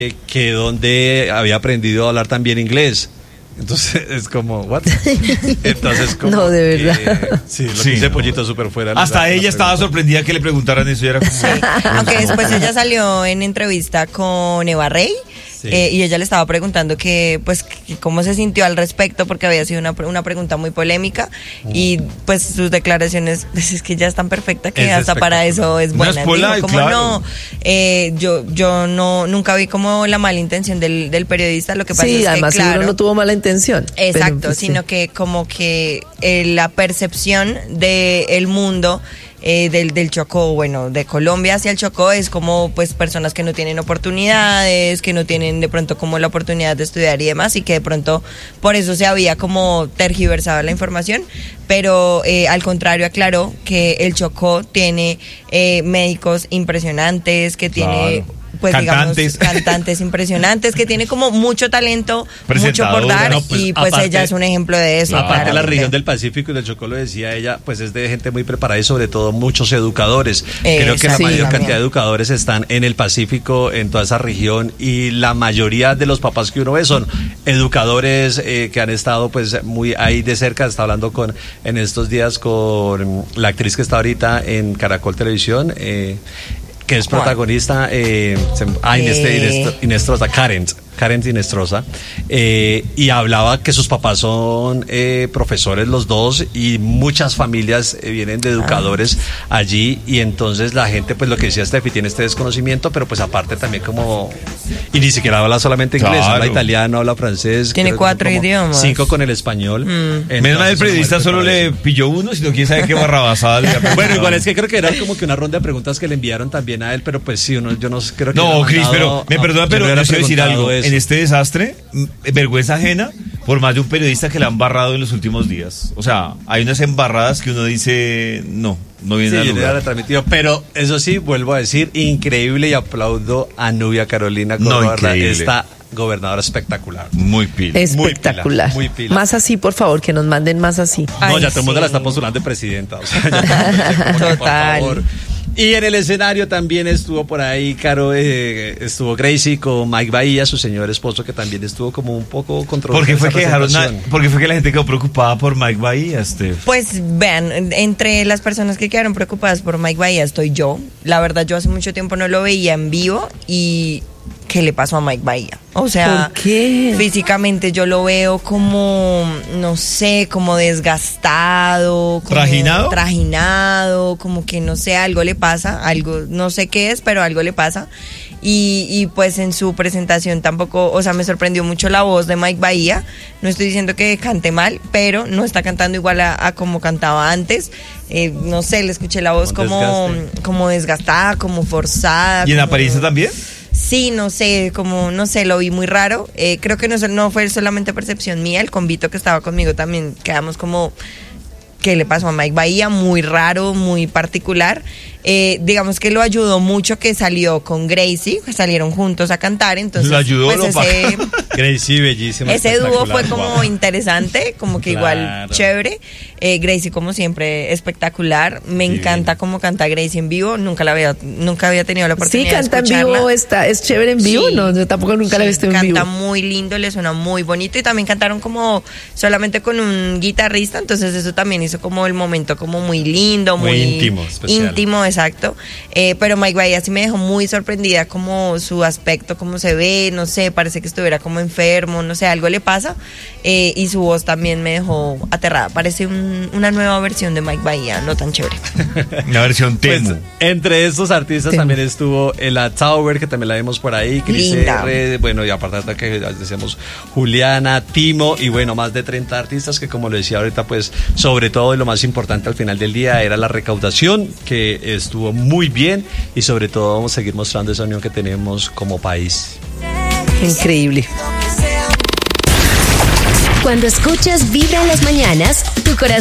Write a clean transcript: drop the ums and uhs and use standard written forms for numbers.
que donde había aprendido a hablar también inglés. Entonces es como, ¿what? Entonces como no, de verdad. Sí, lo que dice Pollito súper fuera. Hasta ella estaba sorprendida que le preguntaran eso y era como... Sí. Aunque después ella salió en entrevista con Eva Rey. Sí. Y ella le estaba preguntando que cómo se sintió al respecto, porque había sido una pregunta muy polémica. Y pues sus declaraciones, pues, es que ya es tan perfecta que hasta para eso es buena. No es dijo, como claro. yo nunca vi como la mala intención del periodista. Lo que pasa es que, además claro, seguro no tuvo mala intención. Exacto, pero, pues, sino que como que la percepción del mundo del Chocó, bueno, de Colombia hacia el Chocó es como pues personas que no tienen oportunidades, que no tienen de pronto como la oportunidad de estudiar y demás, y que de pronto por eso se había como tergiversado la información, pero al contrario aclaró que el Chocó tiene médicos impresionantes, que tiene... pues cantantes. digamos, cantantes impresionantes, que tiene como mucho talento, mucho por dar, no, pues, y pues aparte, ella es un ejemplo de eso. Aparte de la región del Pacífico y del Chocó, lo decía ella, pues es de gente muy preparada y sobre todo muchos educadores. Creo que la mayor cantidad de educadores están en el Pacífico, en toda esa región, y la mayoría de los papás que uno ve son educadores que han estado pues muy ahí de cerca. Está hablando en estos días con la actriz que está ahorita en Caracol Televisión, que es protagonista, Inestrosa, Karen Inestrosa, y hablaba que sus papás son profesores los dos, y muchas familias vienen de educadores allí, y entonces la gente, pues lo que decía Steffi, tiene este desconocimiento, pero pues aparte también como, y ni siquiera habla solamente inglés, claro, habla italiano, habla francés, tiene 4 idiomas, 5 con el español. Menos mal el periodista solo le pilló uno, sino quién sabe qué barrabasada. Bueno, igual es que creo que era como que una ronda de preguntas que le enviaron también a él, pero pues sí, yo no creo que... No, Cris, pero me perdona, pero yo quiero decir algo. Eso. En este desastre, vergüenza ajena por más de un periodista que la han barrado en los últimos días. O sea, hay unas embarradas que uno dice, no viene a lugar. Retransmitido, pero eso sí, vuelvo a decir, increíble, y aplaudo a Nubia Carolina Correa, esta gobernadora espectacular. Muy pila. Espectacular. Muy pila. Más así, por favor, que nos manden más así. No, ya todo el mundo la está postulando de presidenta. O sea, ya, total. por favor. Y en el escenario también estuvo por ahí, Caro, estuvo Gracie con Mike Bahía, su señor esposo, que también estuvo como un poco controversial. ¿Por qué fue que la gente quedó preocupada por Mike Bahía, Steph? Pues vean, entre las personas que quedaron preocupadas por Mike Bahía estoy yo. La verdad, yo hace mucho tiempo no lo veía en vivo, y ¿qué le pasó a Mike Bahía? O sea, ¿por qué? Físicamente yo lo veo como, no sé, como desgastado, como trajinado, como que no sé, algo le pasa, algo, no sé qué es, pero algo le pasa. Y pues en su presentación tampoco, o sea, me sorprendió mucho la voz de Mike Bahía. No estoy diciendo que cante mal, pero no está cantando igual a como cantaba antes. No sé, le escuché la voz como desgastada, como forzada. ¿Y en apariencia también? Sí, no sé, lo vi muy raro. Creo que no fue solamente percepción mía, el convito que estaba conmigo también quedamos como, ¿qué le pasó a Mike Bahía? Muy raro, muy particular. Digamos que lo ayudó mucho que salió con Gracie, que salieron juntos a cantar, entonces lo ayudó, pues Gracie, bellísima. Ese dúo fue como interesante, como que igual chévere. Gracie, como siempre, espectacular. Me encanta cómo canta Gracie en vivo. Nunca había tenido la oportunidad de escucharla. Sí, canta en vivo, es chévere en vivo. Sí, no, yo tampoco nunca la he visto en vivo. Canta muy lindo, le suena muy bonito, y también cantaron como solamente con un guitarrista, entonces eso también hizo como el momento como muy lindo, muy íntimo, especial. Íntimo, exacto. Pero Mike Bahía sí me dejó muy sorprendida, como su aspecto, cómo se ve, no sé, parece que estuviera como enfermo, no sé, algo le pasa, y su voz también me dejó aterrada. Parece una nueva versión de Mike Bahía, no tan chévere. Una versión Temu. Pues, entre estos artistas también estuvo la Tauber, que también la vemos por ahí, Cris R, bueno, y aparte de que decíamos Juliana, Timo, y bueno, más de 30 artistas que, como lo decía ahorita, pues sobre todo, y lo más importante al final del día era la recaudación, que estuvo muy bien, y sobre todo vamos a seguir mostrando esa unión que tenemos como país. Increíble. Cuando escuchas Vibra en las mañanas, tu corazón